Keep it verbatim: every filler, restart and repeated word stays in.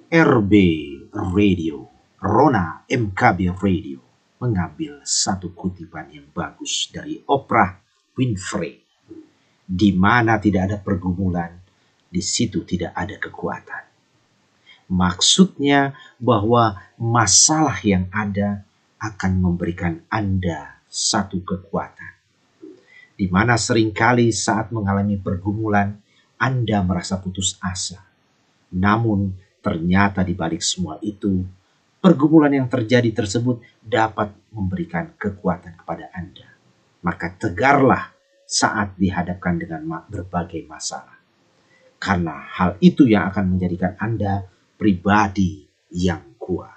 R B Radio, Rona M K B Radio, mengambil satu kutipan yang bagus dari Oprah Winfrey. Di mana tidak ada pergumulan, di situ tidak ada kekuatan. Maksudnya bahwa masalah yang ada akan memberikan Anda satu kekuatan. Di mana seringkali saat mengalami pergumulan, Anda merasa putus asa. Namun ternyata di balik semua itu, pergumulan yang terjadi tersebut dapat memberikan kekuatan kepada Anda. Maka tegarlah saat dihadapkan dengan berbagai masalah. Karena hal itu yang akan menjadikan Anda pribadi yang kuat.